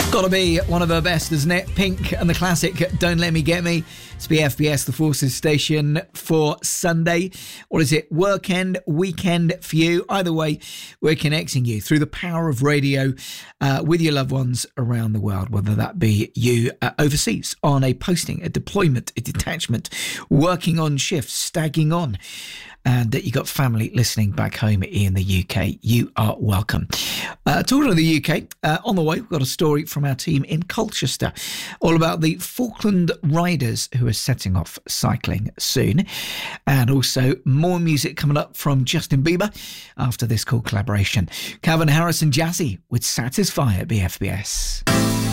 Gotta be one of her best, isn't it? Pink and the classic Don't Let Me Get Me. It's BFBS, the Forces station for Sunday. What is it? Weekend for you. Either way, we're connecting you through the power of radio with your loved ones around the world, whether that be you overseas on a posting, a deployment, a detachment, working on shifts, stagging on, and that you got family listening back home in the UK. You are welcome. Talking of the UK, on the way, we've got a story from our team in Colchester, all about the Falkland Riders who are setting off cycling soon. And also more music coming up from Justin Bieber after this cool collaboration. Calvin Harris and Jazzy with Satisfy at BFBS.